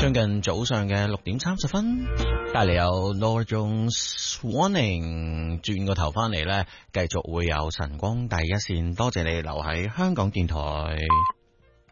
將近早上嘅6:30，隔籬有 Norah Jones Warning， 轉個頭翻嚟呢，繼續會有晨光第一線。多謝你留喺香港電台。